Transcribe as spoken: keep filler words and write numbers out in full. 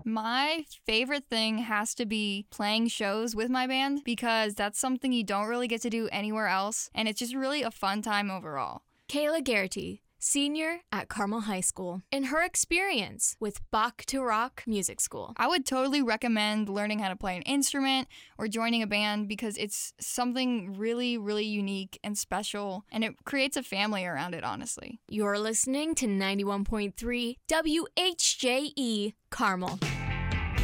My favorite thing has to be playing shows with my band because that's something you don't really get to do anywhere else, and it's just really a fun time overall. Kayla Garrity, senior at Carmel High School, and her experience with Bach to Rock Music School. I would totally recommend learning how to play an instrument or joining a band because it's something really, really unique and special, and it creates a family around it, honestly. You're listening to ninety-one point three W H J E Carmel.